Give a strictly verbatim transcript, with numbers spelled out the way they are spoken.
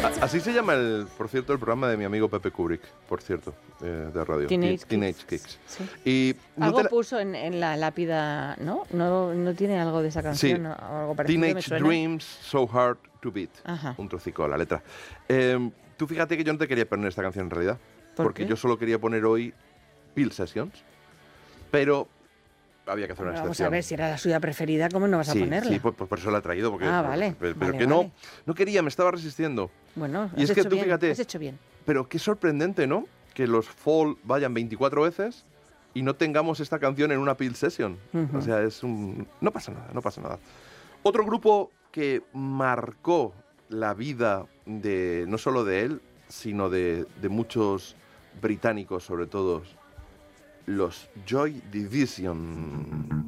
Así se llama, el, por cierto, el programa de mi amigo Pepe Kubrick, por cierto, eh, de radio. Teenage, Teenage Kicks. Kicks. Sí. Y no algo la... puso en, en la lápida, ¿no? ¿no? ¿No tiene algo de esa canción? Sí. ¿no? Algo parecido, Teenage me suena. Dreams, So Hard to Beat. Ajá. Un trocico de la letra. Eh, tú fíjate que yo no te quería poner esta canción en realidad. ¿Por porque qué? yo solo quería poner hoy Peel Sessions. Pero había que hacer una Bueno, vamos excepción. a ver, si era la suya preferida, ¿cómo no vas sí, a ponerla? Sí, pues, pues por eso la he traído. Porque, Ah, vale. Pero, pero vale, que vale. no, no quería, me estaba resistiendo. Bueno, y has es que hecho tú bien, fíjate, has hecho bien. Pero qué sorprendente, ¿no? Que los Fall vayan veinticuatro veces y no tengamos esta canción en una Peel Session. Uh-huh. O sea, es un... No pasa nada, no pasa nada. Otro grupo que marcó la vida de no solo de él, sino de, de muchos británicos, sobre todo, los Joy Division.